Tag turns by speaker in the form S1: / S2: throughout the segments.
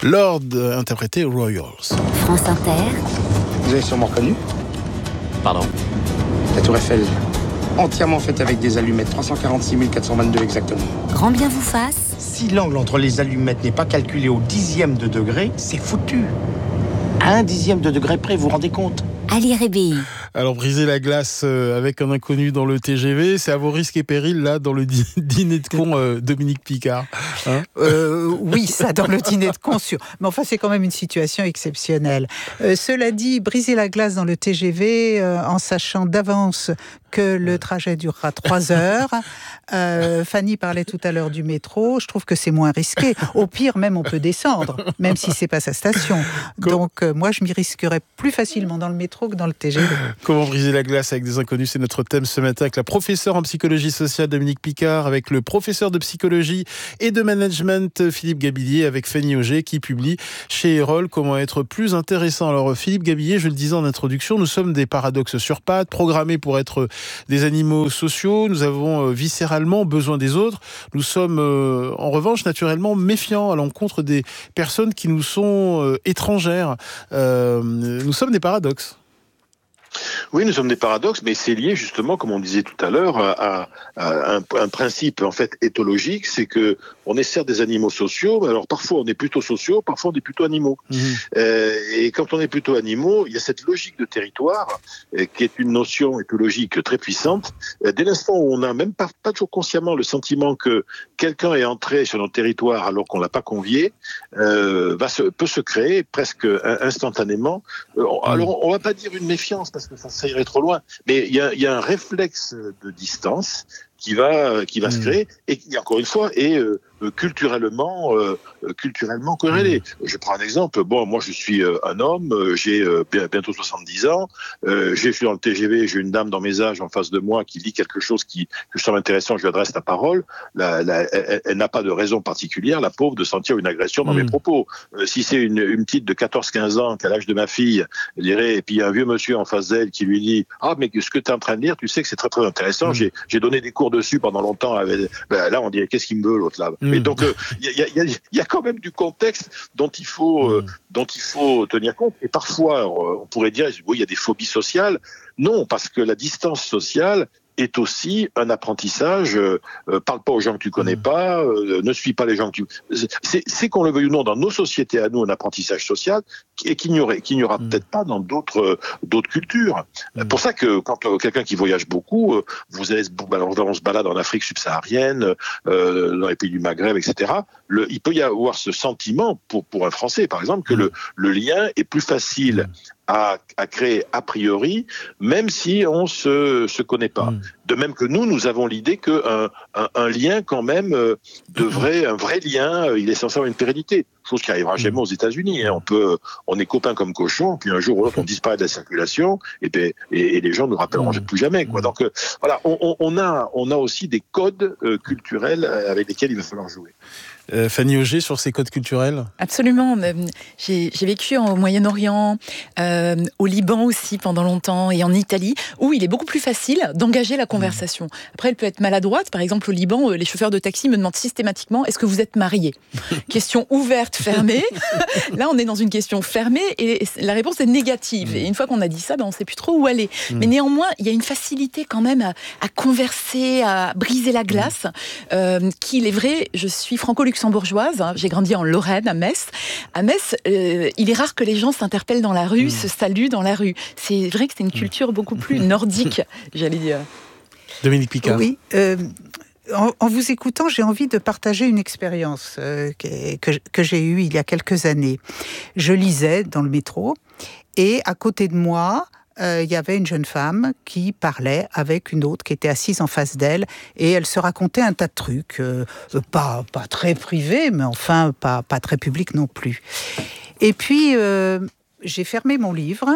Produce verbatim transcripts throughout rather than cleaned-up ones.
S1: Lord, interprété Royals.
S2: France Inter.
S3: Vous avez sûrement reconnu ?
S4: Pardon ?
S3: La Tour Eiffel, entièrement faite avec des allumettes, trois cent quarante-six mille quatre cent vingt-deux exactement.
S2: Grand bien vous fasse.
S3: Si l'angle entre les allumettes n'est pas calculé au dixième de degré, c'est foutu. À un dixième de degré près, vous vous rendez compte ?
S2: À l'I R B I.
S1: Alors, briser la glace avec un inconnu dans le T G V, c'est à vos risques et périls, là, dans le dîner de con euh, Dominique Picard. Hein
S5: euh, oui, ça, dans le dîner de con, sûr. Mais enfin, c'est quand même une situation exceptionnelle. Euh, cela dit, briser la glace dans le T G V, euh, en sachant d'avance que le trajet durera trois heures. Euh, Fanny parlait tout à l'heure du métro. Je trouve que c'est moins risqué. Au pire, même, on peut descendre, même si c'est pas sa station. Donc, euh, moi, je m'y risquerais plus facilement dans le métro que dans le T G V.
S1: Comment briser la glace avec des inconnus, c'est notre thème ce matin avec la professeure en psychologie sociale Dominique Picard, avec le professeur de psychologie et de management Philippe Gabillier, avec Fanny Auger qui publie chez Erol Comment être plus intéressant. Alors Philippe Gabillier, je le disais en introduction, nous sommes des paradoxes sur pattes, programmés pour être des animaux sociaux, nous avons viscéralement besoin des autres, nous sommes euh, en revanche naturellement méfiants à l'encontre des personnes qui nous sont euh, étrangères. Euh, nous sommes des paradoxes.
S6: Oui, nous sommes des paradoxes, mais c'est lié justement, comme on disait tout à l'heure, à, à un, un principe en fait éthologique, c'est que on est certes des animaux sociaux, mais alors parfois on est plutôt sociaux, parfois on est plutôt animaux. Mmh. Euh, et quand on est plutôt animaux, il y a cette logique de territoire euh, qui est une notion éthologique très puissante. Euh, dès l'instant où on n'a même pas, pas toujours consciemment le sentiment que quelqu'un est entré sur notre territoire alors qu'on l'a pas convié, euh, va se, peut se créer presque instantanément. Euh, alors on va pas dire une méfiance parce que ça, ça irait trop loin, mais il y a, y a un réflexe de distance qui va qui va mmh. se créer et qui encore une fois est euh, culturellement euh, culturellement corrélé. Mmh. Je prends un exemple. Bon, moi je suis euh, un homme, euh, j'ai euh, bientôt soixante-dix ans, euh, je suis dans le T G V, j'ai une dame dans mes âges en face de moi qui lit quelque chose qui que je trouve intéressant, je lui adresse la parole. La, la, elle, elle n'a pas de raison particulière, la pauvre, de sentir une agression dans mmh. mes propos. Euh, si c'est une, une petite de quatorze quinze ans qui a l'âge de ma fille, elle dirait, et puis il y a un vieux monsieur en face d'elle qui lui dit « Ah, mais ce que tu es en train de lire, tu sais que c'est très très intéressant, mmh. j'ai, j'ai donné des cours dessus pendant longtemps. Avec... » Ben, là, on dirait « Qu'est-ce qu'il me veut, l'autre là ?» mmh. Et donc, il euh, y, y, y, y a quand même du contexte dont il faut, euh, dont il faut tenir compte. Et parfois, euh, on pourrait dire, oui, il y a des phobies sociales. Non, parce que la distance sociale est aussi un apprentissage. Euh, euh, parle pas aux gens que tu connais pas, euh, ne suis pas les gens que tu... C'est, c'est qu'on le veuille ou non, dans nos sociétés à nous, un apprentissage social et qu'il n'y aurait, qu'il n'y aura mmh. peut-être pas dans d'autres, euh, d'autres cultures. Mmh. Pour ça que quand euh, quelqu'un qui voyage beaucoup, euh, vous allez, alors, on se balade en Afrique subsaharienne, euh, dans les pays du Maghreb, et cetera. Le, il peut y avoir ce sentiment pour pour un Français, par exemple, que mmh. le le lien est plus facile. Mmh. À, à créer a priori, même si on se se connaît pas. Mmh. De même que nous, nous avons l'idée que un, un, un lien quand même euh, devrait, un vrai lien, euh, il est censé avoir une pérennité. Chose qui arrivera jamais aux États-Unis. Hein. On peut, on est copains comme cochons, puis un jour ou l'autre on disparaît de la circulation, et, ben, et, et les gens ne nous rappelleront mmh. plus jamais. Quoi. Donc euh, voilà, on, on, on a, on a aussi des codes euh, culturels avec lesquels il va falloir jouer.
S1: Euh, Fanny Auger, sur ces codes culturels ?
S7: Absolument. J'ai, j'ai vécu au Moyen-Orient, euh, au Liban aussi pendant longtemps, et en Italie, où il est beaucoup plus facile d'engager la conversation. Après, elle peut être maladroite. Par exemple, au Liban, les chauffeurs de taxi me demandent systématiquement « Est-ce que vous êtes marié ?» Question ouverte, fermée. Là, on est dans une question fermée, et la réponse est négative. Et une fois qu'on a dit ça, ben, on ne sait plus trop où aller. Mmh. Mais néanmoins, il y a une facilité quand même à, à converser, à briser la glace, euh, qu'il est vrai, je suis franco-luxembourgeoise, Luxembourgeoise, j'ai grandi en Lorraine, à Metz. À Metz, euh, il est rare que les gens s'interpellent dans la rue, mmh. se saluent dans la rue. C'est vrai que c'est une culture beaucoup plus nordique, j'allais dire.
S1: Dominique Picard.
S5: Oui, euh, en, en vous écoutant, j'ai envie de partager une expérience euh, que, que, que j'ai eue il y a quelques années. Je lisais dans le métro, et à côté de moi, il euh, y avait une jeune femme qui parlait avec une autre qui était assise en face d'elle, et elle se racontait un tas de trucs, euh, pas, pas très privés, mais enfin pas, pas très publics non plus. Et puis, euh, j'ai fermé mon livre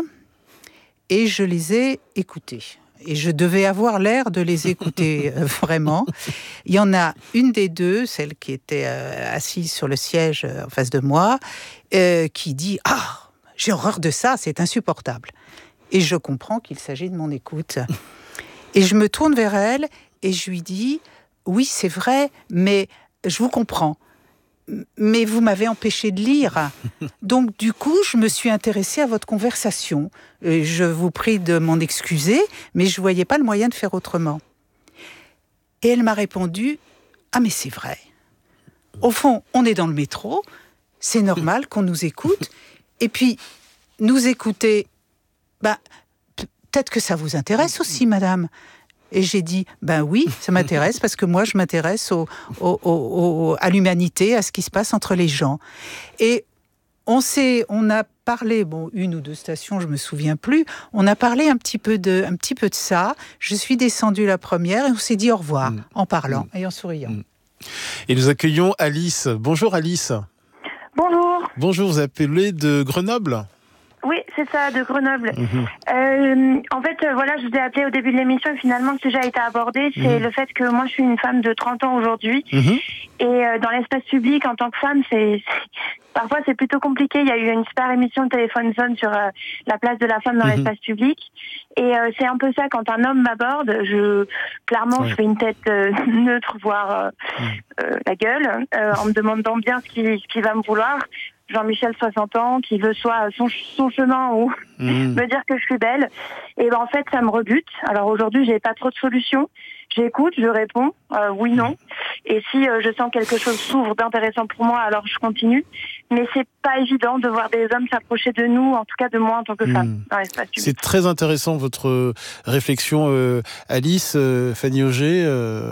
S5: et je les ai écoutés. Et je devais avoir l'air de les écouter euh, vraiment. Il y en a une des deux, celle qui était euh, assise sur le siège euh, en face de moi, euh, qui dit « Ah, j'ai horreur de ça, c'est insupportable ». Et je comprends qu'il s'agit de mon écoute. Et je me tourne vers elle et je lui dis « Oui, c'est vrai, mais je vous comprends. mais vous m'avez empêché de lire. Donc, du coup, je me suis intéressée à votre conversation. Et je vous prie de m'en excuser, mais je ne voyais pas le moyen de faire autrement. Et elle m'a répondu, « Ah, mais c'est vrai. Au fond, on est dans le métro, c'est normal qu'on nous écoute. Et puis, nous écouter, bah, peut-être que ça vous intéresse aussi, madame. » Et j'ai dit, ben oui, ça m'intéresse, parce que moi, je m'intéresse au, au, au, au, à l'humanité, à ce qui se passe entre les gens. Et on s'est, on a parlé, bon, une ou deux stations, je me souviens plus, on a parlé un petit peu de, un petit peu de ça. Je suis descendue la première et on s'est dit au revoir, mmh. en parlant mmh. et en souriant. Mmh.
S1: Et nous accueillons Alice. Bonjour Alice.
S4: Bonjour.
S1: Bonjour, vous appelez de Grenoble ?
S4: Oui, c'est ça, de Grenoble. Mmh. Euh, en fait, euh, voilà, je vous ai appelé au début de l'émission et finalement, le sujet a été abordé. C'est mmh. le fait que moi, je suis une femme de trente ans aujourd'hui. Mmh. Et euh, dans l'espace public, en tant que femme, c'est, c'est parfois c'est plutôt compliqué. Il y a eu une super émission de Téléphone Zone sur euh, la place de la femme dans mmh. l'espace public. Et euh, c'est un peu ça, quand un homme m'aborde, je clairement, ouais. je fais une tête euh, neutre, voire euh, mmh. euh, la gueule, euh, en me demandant bien ce qu'il, ce qu'il va me vouloir. Jean-Michel, soixante ans, qui veut soit son, son chemin ou mmh. me dire que je suis belle. Et ben en fait, ça me rebute. Alors aujourd'hui, j'ai pas trop de solutions. J'écoute, je réponds, euh, oui, non. Et si euh, je sens quelque chose s'ouvre d'intéressant pour moi, alors je continue. Mais c'est pas évident de voir des hommes s'approcher de nous, en tout cas de moi en tant que femme, mmh. dans l'espace public.
S1: C'est très intéressant votre réflexion, euh, Alice, euh, Fanny Auger. Euh...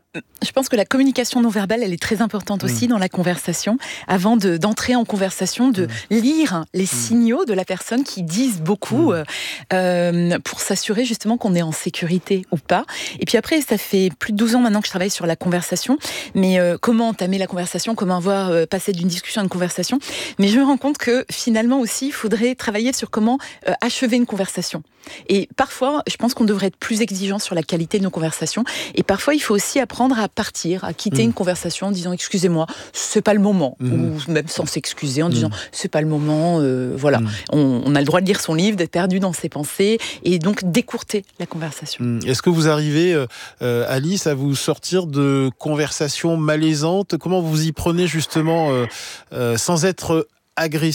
S7: Je pense que la communication non verbale, elle est très importante aussi mmh. dans la conversation. Avant de, d'entrer en conversation, de mmh. lire les mmh. signaux de la personne qui disent beaucoup mmh. euh, pour s'assurer justement qu'on est en sécurité ou pas. Et puis après, ça fait plus de douze ans maintenant que je travaille sur la conversation. Mais euh, comment entamer la conversation, comment avoir euh, passé d'une discussion à une conversation. Mais je me rends compte que finalement aussi, il faudrait travailler sur comment euh, achever une conversation. Et parfois, je pense qu'on devrait être plus exigeant sur la qualité de nos conversations. Et parfois, il faut aussi apprendre à partir, à quitter mmh. une conversation en disant « excusez-moi, c'est pas le moment mmh. ». Ou même sans s'excuser en mmh. disant « c'est pas le moment euh, ». Voilà, mmh. on, on a le droit de lire son livre, d'être perdu dans ses pensées et donc d'écourter la conversation.
S1: Mmh. Est-ce que vous arrivez, euh, Alice, à vous sortir de conversations malaisantes ? Comment vous y prenez justement euh, euh, sans être agressive ?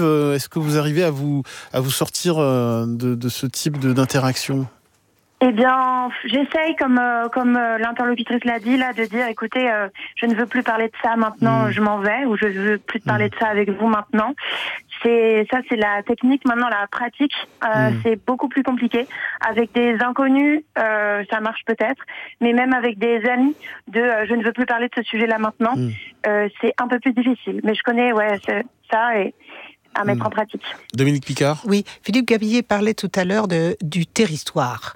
S1: Est-ce que vous arrivez à vous, à vous sortir de, de ce type de, d'interaction ?
S4: Eh bien, j'essaye, comme euh, comme euh, l'interlocutrice l'a dit, là, de dire, écoutez, euh, je ne veux plus parler de ça maintenant, mmh. je m'en vais, ou je ne veux plus parler mmh. de ça avec vous maintenant. C'est ça, c'est la technique. Maintenant, la pratique, euh, mmh. c'est beaucoup plus compliqué. Avec des inconnus, euh, ça marche peut-être, mais même avec des amis, de euh, je ne veux plus parler de ce sujet-là maintenant, mmh. euh, c'est un peu plus difficile. Mais je connais, ouais, c'est ça et à mettre mmh. en pratique.
S1: Dominique Picard ?
S5: Oui, Philippe Gabillier parlait tout à l'heure de, du territoire.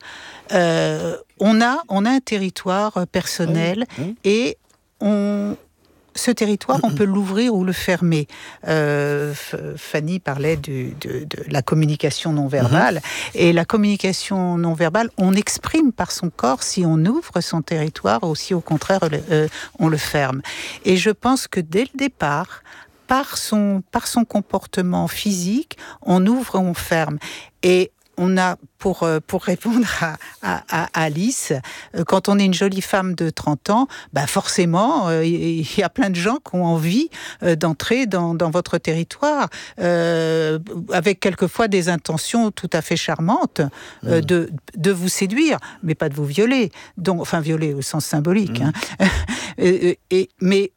S5: Euh, on, a, on a un territoire personnel mmh. et on, ce territoire, on peut l'ouvrir ou le fermer. Euh, Fanny parlait du, de, de la communication non verbale. Mmh. Et la communication non verbale, on exprime par son corps si on ouvre son territoire ou si au contraire euh, on le ferme. Et je pense que dès le départ, Par son, par son comportement physique, on ouvre, on ferme. Et on a, pour, pour répondre à, à, à Alice, quand on est une jolie femme de trente ans, bah forcément, il euh, y a plein de gens qui ont envie euh, d'entrer dans, dans votre territoire, euh, avec quelquefois des intentions tout à fait charmantes, euh, mmh. de, de vous séduire, mais pas de vous violer. Donc, enfin, violer au sens symbolique. Mmh. Hein. et, et, mais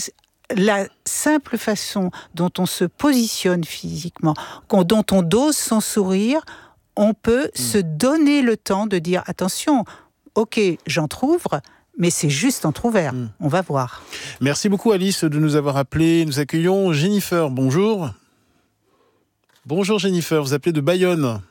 S5: la simple façon dont on se positionne physiquement, dont on dose son sourire, on peut mmh. se donner le temps de dire attention, ok, j'entrouvre, mais c'est juste entrouvert. Mmh. On va voir.
S1: Merci beaucoup Alice de nous avoir appelés. Nous accueillons Jennifer. Bonjour. Bonjour Jennifer, vous appelez de Bayonne.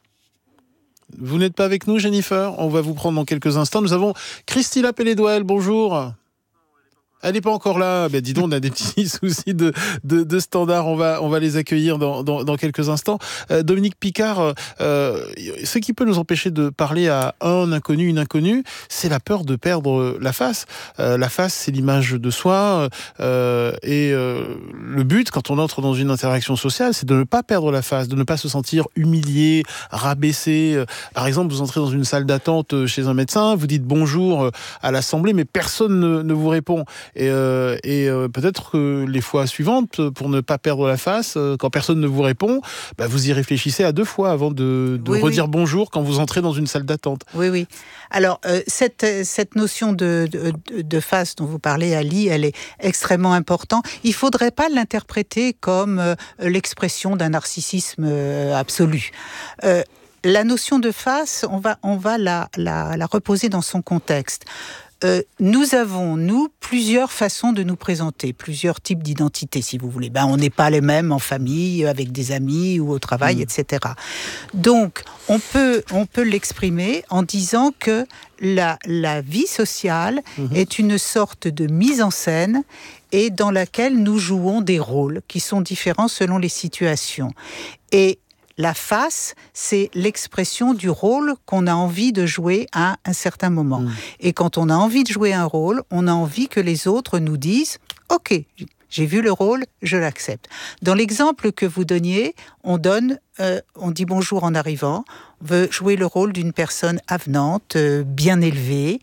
S1: Vous n'êtes pas avec nous Jennifer ? On va vous prendre dans quelques instants. Nous avons Christilla Pelledouel. Bonjour. Elle n'est pas encore là. Ben, dis donc, on a des petits soucis de, de, de standard. On va, on va les accueillir dans, dans, dans quelques instants. Euh, Dominique Picard, euh, ce qui peut nous empêcher de parler à un inconnu, une inconnue, c'est la peur de perdre la face. Euh, la face, c'est l'image de soi. Euh, et euh, le but, quand on entre dans une interaction sociale, c'est de ne pas perdre la face, de ne pas se sentir humilié, rabaissé. Par exemple, vous entrez dans une salle d'attente chez un médecin, vous dites bonjour à l'assemblée, mais personne ne, ne vous répond. Et, euh, et euh, peut-être que les fois suivantes, pour ne pas perdre la face, euh, quand personne ne vous répond, bah, vous y réfléchissez à deux fois avant de, de
S5: oui,
S1: redire
S5: oui.
S1: bonjour quand vous entrez dans une salle d'attente.
S5: Oui, oui. Alors, euh, cette, cette notion de, de, de face dont vous parlez, Ali, elle est extrêmement importante. Il ne faudrait pas l'interpréter comme euh, l'expression d'un narcissisme euh, absolu. Euh, la notion de face, on va, on va la, la, la reposer dans son contexte. Euh, nous avons, nous, plusieurs façons de nous présenter, plusieurs types d'identité, si vous voulez. Ben, on n'est pas les mêmes en famille, avec des amis ou au travail, mmh. et cetera. Donc, on peut, on peut l'exprimer en disant que la, la vie sociale mmh. est une sorte de mise en scène et dans laquelle nous jouons des rôles qui sont différents selon les situations. Et la face, c'est l'expression du rôle qu'on a envie de jouer à un certain moment. Mmh. Et quand on a envie de jouer un rôle, on a envie que les autres nous disent « Ok, j'ai vu le rôle, je l'accepte ». Dans l'exemple que vous donniez, on donne, euh, on dit bonjour en arrivant, on veut jouer le rôle d'une personne avenante, euh, bien élevée,